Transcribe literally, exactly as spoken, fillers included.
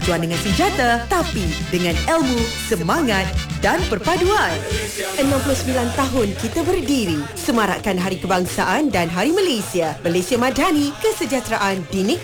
Juang dengan senjata, tapi dengan ilmu, semangat dan perpaduan. enam puluh sembilan tahun kita berdiri, semarakkan Hari Kebangsaan dan Hari Malaysia. Malaysia Madani, kesejahteraan dinikmati.